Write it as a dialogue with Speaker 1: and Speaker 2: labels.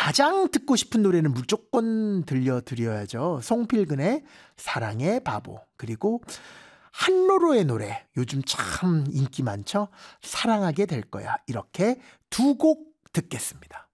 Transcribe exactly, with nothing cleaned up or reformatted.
Speaker 1: 가장 듣고 싶은 노래는 무조건 들려드려야죠. 송필근의 사랑의 바보, 그리고 한로로의 노래, 요즘 참 인기 많죠. 사랑하게 될 거야. 이렇게 두 곡 듣겠습니다.